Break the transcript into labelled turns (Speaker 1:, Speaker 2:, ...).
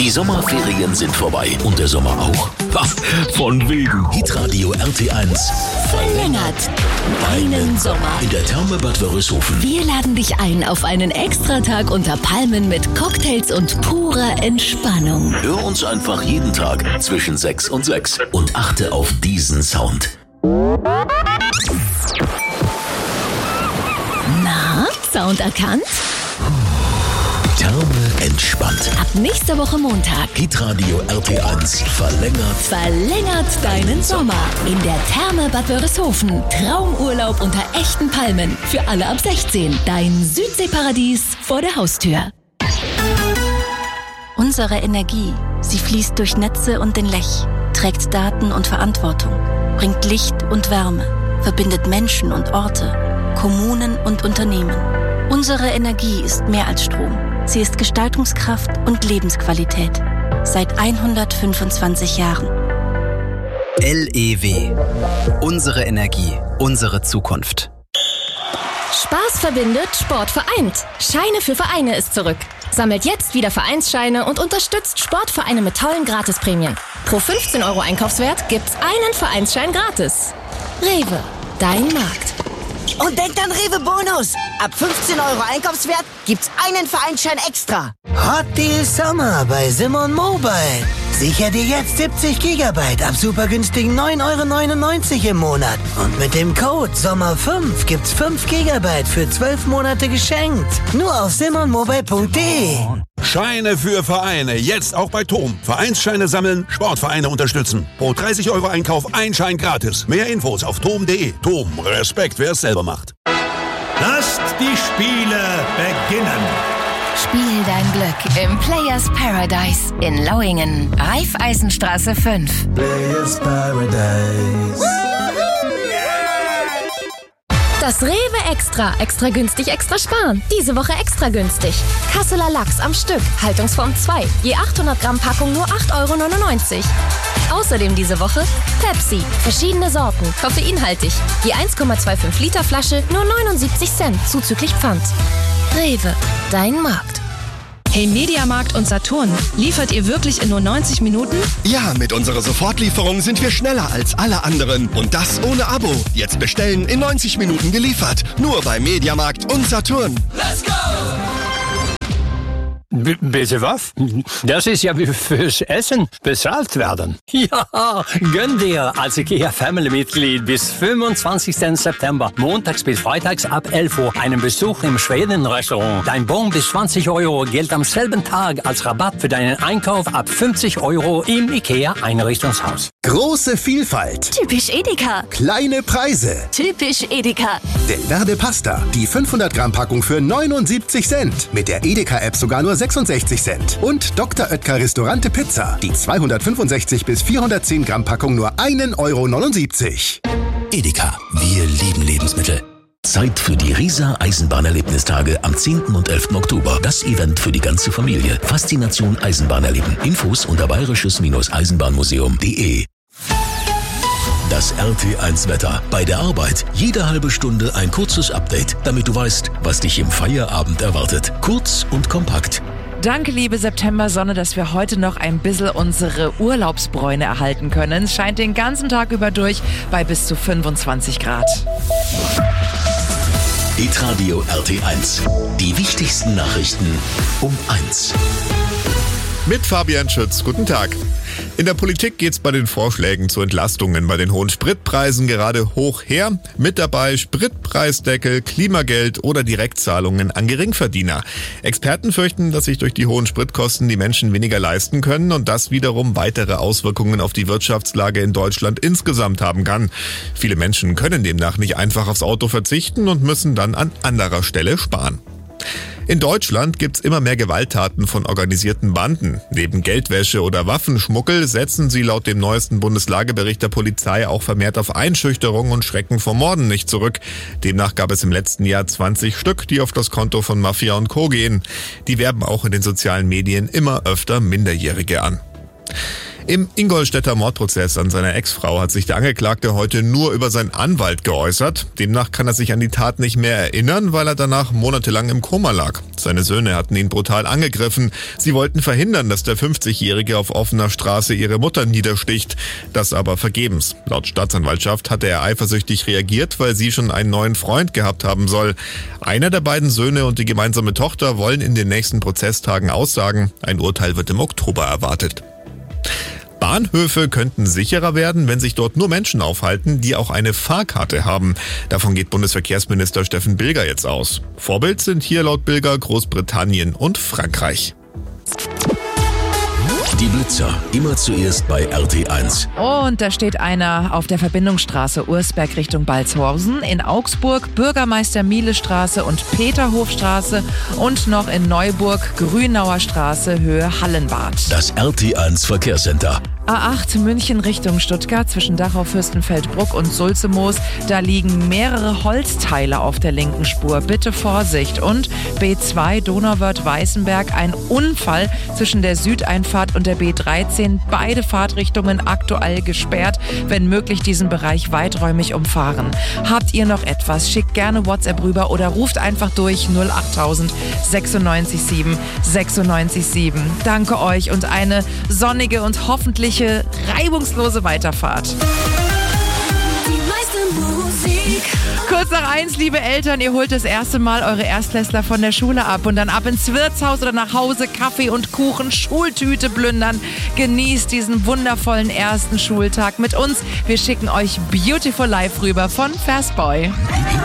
Speaker 1: Die Sommerferien sind vorbei und der Sommer auch. Von wegen. Hitradio RT1
Speaker 2: verlängert deinen Sommer
Speaker 1: in der Therme Bad Wörishofen.
Speaker 2: Wir laden dich ein auf einen Extratag unter Palmen mit Cocktails und purer Entspannung.
Speaker 1: Hör uns einfach jeden Tag zwischen 6 und 6 und achte auf diesen Sound.
Speaker 2: Na, Sound erkannt?
Speaker 1: Therme entspannt.
Speaker 2: Ab nächster Woche Montag.
Speaker 1: Hitradio RT1
Speaker 2: verlängert deinen Sommer in der Therme Bad Wörishofen. Traumurlaub unter echten Palmen. Für alle ab 16. Dein Südseeparadies vor der Haustür.
Speaker 3: Unsere Energie, sie fließt durch Netze und den Lech, trägt Daten und Verantwortung, bringt Licht und Wärme, verbindet Menschen und Orte, Kommunen und Unternehmen. Unsere Energie ist mehr als Strom. Sie ist Gestaltungskraft und Lebensqualität. Seit 125 Jahren.
Speaker 4: LEW. Unsere Energie, unsere Zukunft.
Speaker 5: Spaß verbindet, Sport vereint. Scheine für Vereine ist zurück. Sammelt jetzt wieder Vereinsscheine und unterstützt Sportvereine mit tollen Gratisprämien. Pro 15 € Einkaufswert gibt's einen Vereinsschein gratis. Rewe, dein Markt.
Speaker 6: Und denkt an Rewe Bonus. Ab 15 € Einkaufswert gibt's einen Vereinsschein extra.
Speaker 7: Hot Deal Sommer bei Simon Mobile. Sicher dir jetzt 70 GB ab super günstigen 9,99 € im Monat. Und mit dem Code SOMMER5 gibt's 5 GB für 12 Monate geschenkt. Nur auf simonmobile.de.
Speaker 8: Scheine für Vereine, jetzt auch bei TOM. Vereinsscheine sammeln, Sportvereine unterstützen. Pro 30 € Einkauf ein Schein gratis. Mehr Infos auf tom.de. TOM, Respekt, wer es selber macht.
Speaker 9: Lasst die Spiele beginnen.
Speaker 10: Spiel dein Glück im Players Paradise in Lauingen. Raiffeisenstraße 5.
Speaker 7: Players Paradise.
Speaker 5: Das Rewe Extra. Extra günstig, extra sparen. Diese Woche extra günstig. Kasseler Lachs am Stück. Haltungsform 2. Je 800 Gramm Packung nur 8,99 €. Außerdem diese Woche Pepsi. Verschiedene Sorten. Koffeinhaltig. Je 1,25 Liter Flasche nur 79 Cent. Zuzüglich Pfand. Rewe. Dein Markt.
Speaker 11: Hey Mediamarkt und Saturn, liefert ihr wirklich in nur 90 Minuten?
Speaker 12: Ja, mit unserer Sofortlieferung sind wir schneller als alle anderen. Und das ohne Abo. Jetzt bestellen, in 90 Minuten geliefert. Nur bei Mediamarkt und Saturn.
Speaker 13: Let's go!
Speaker 14: Bitte was? Das ist ja wie fürs Essen bezahlt werden. Ja, gönn dir als IKEA-Family-Mitglied bis 25. September, montags bis freitags ab 11 Uhr, einen Besuch im Schweden-Restaurant. Dein Bon bis 20 € gilt am selben Tag als Rabatt für deinen Einkauf ab 50 € im IKEA-Einrichtungshaus.
Speaker 15: Große Vielfalt.
Speaker 2: Typisch Edeka.
Speaker 15: Kleine Preise.
Speaker 2: Typisch Edeka.
Speaker 15: Del Verde Pasta. Die 500 Gramm Packung für 79 Cent. Mit der Edeka-App sogar nur 66 Cent. Und Dr. Oetker Restaurante Pizza. Die 265 bis 410 Gramm Packung nur 1,79 €.
Speaker 1: Edeka, wir lieben Lebensmittel. Zeit für die Riesa Eisenbahnerlebnistage am 10. und 11. Oktober. Das Event für die ganze Familie. Faszination Eisenbahn erleben. Infos unter bayerisches-eisenbahnmuseum.de. Das RT1-Wetter. Bei der Arbeit jede halbe Stunde ein kurzes Update, damit du weißt, was dich im Feierabend erwartet. Kurz und kompakt.
Speaker 16: Danke, liebe Septembersonne, dass wir heute noch ein bisschen unsere Urlaubsbräune erhalten können. Es scheint den ganzen Tag über durch bei bis zu 25 Grad.
Speaker 1: Hitradio RT1. Die wichtigsten Nachrichten um 1.
Speaker 17: Mit Fabian Schütz. Guten Tag. In der Politik geht's bei den Vorschlägen zu Entlastungen bei den hohen Spritpreisen gerade hoch her. Mit dabei Spritpreisdeckel, Klimageld oder Direktzahlungen an Geringverdiener. Experten fürchten, dass sich durch die hohen Spritkosten die Menschen weniger leisten können und das wiederum weitere Auswirkungen auf die Wirtschaftslage in Deutschland insgesamt haben kann. Viele Menschen können demnach nicht einfach aufs Auto verzichten und müssen dann an anderer Stelle sparen. In Deutschland gibt's immer mehr Gewalttaten von organisierten Banden. Neben Geldwäsche oder Waffenschmuggel setzen sie laut dem neuesten Bundeslagebericht der Polizei auch vermehrt auf Einschüchterung und Schrecken vor Morden nicht zurück. Demnach gab es im letzten Jahr 20 Stück, die auf das Konto von Mafia und Co. gehen. Die werben auch in den sozialen Medien immer öfter Minderjährige an. Im Ingolstädter Mordprozess an seiner Ex-Frau hat sich der Angeklagte heute nur über seinen Anwalt geäußert. Demnach kann er sich an die Tat nicht mehr erinnern, weil er danach monatelang im Koma lag. Seine Söhne hatten ihn brutal angegriffen. Sie wollten verhindern, dass der 50-Jährige auf offener Straße ihre Mutter niedersticht. Das aber vergebens. Laut Staatsanwaltschaft hatte er eifersüchtig reagiert, weil sie schon einen neuen Freund gehabt haben soll. Einer der beiden Söhne und die gemeinsame Tochter wollen in den nächsten Prozesstagen aussagen. Ein Urteil wird im Oktober erwartet. Bahnhöfe könnten sicherer werden, wenn sich dort nur Menschen aufhalten, die auch eine Fahrkarte haben. Davon geht Bundesverkehrsminister Steffen Bilger jetzt aus. Vorbild sind hier laut Bilger Großbritannien und Frankreich.
Speaker 1: Die Blitzer, immer zuerst bei RT1.
Speaker 16: Und da steht einer auf der Verbindungsstraße Ursberg Richtung Balzhausen, in Augsburg Bürgermeister Miele Straße und Peterhofstraße und noch in Neuburg Grünauer Straße Höhe Hallenbad.
Speaker 1: Das RT1 Verkehrscenter.
Speaker 16: A8 München Richtung Stuttgart zwischen Dachau, Fürstenfeldbruck und Sulzemoos. Da liegen mehrere Holzteile auf der linken Spur. Bitte Vorsicht. Und B2 Donauwörth-Weißenberg. Ein Unfall zwischen der Südeinfahrt und der B13. Beide Fahrtrichtungen aktuell gesperrt. Wenn möglich diesen Bereich weiträumig umfahren. Habt ihr noch etwas? Schickt gerne WhatsApp rüber oder ruft einfach durch 08000 96 7 96 7. Danke euch und eine sonnige und hoffentlich reibungslose Weiterfahrt.
Speaker 2: Die meiste Musik.
Speaker 16: Kurz nach 1, liebe Eltern, ihr holt das erste Mal eure Erstklässler von der Schule ab und dann ab ins Wirtshaus oder nach Hause, Kaffee und Kuchen, Schultüte plündern. Genießt diesen wundervollen ersten Schultag mit uns. Wir schicken euch Beautiful Life rüber von Fastboy.